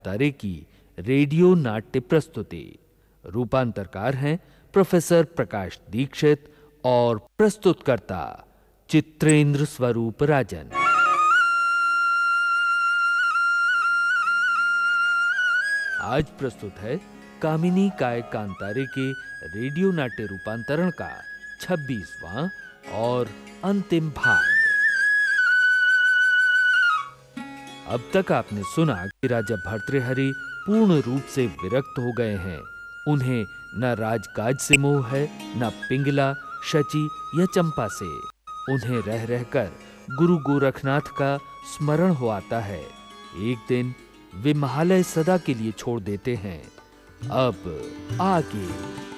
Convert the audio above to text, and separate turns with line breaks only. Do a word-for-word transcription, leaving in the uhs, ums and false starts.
तारे की रेडियो नाट्य प्रस्तुति। रूपांतरकार हैं प्रोफेसर प्रकाश दीक्षित और प्रस्तुतकर्ता चित्रेंद्र स्वरूप राजन। आज प्रस्तुत है कामिनी काय कांतारे के रेडियो नाट्य रूपांतरण का छब्बीसवां और अंतिम भाग। अब तक आपने सुना कि राजा भर्तृहरि पूर्ण रूप से विरक्त हो गए हैं। उन्हें न राजकाज से मोह है, न पिंगला, शची या चंपा से। उन्हें रह रहकर गुरु गोरखनाथ का स्मरण हो आता है। एक दिन वे महालय सदा के लिए छोड़ देते हैं। अब आगे